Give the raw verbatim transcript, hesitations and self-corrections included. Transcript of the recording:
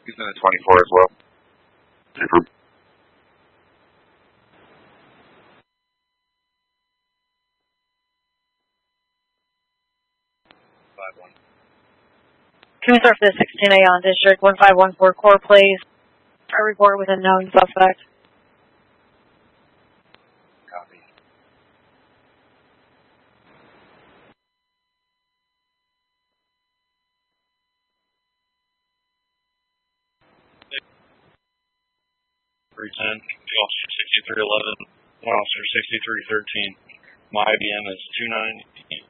He's in the twenty-four as well. Super. five one. Can we start for the sixteen A on District one five one four core, please? I report with a known suspect. Copy. three ten, officer sixty-three eleven, one officer sixty-three thirteen. My I B M is two nine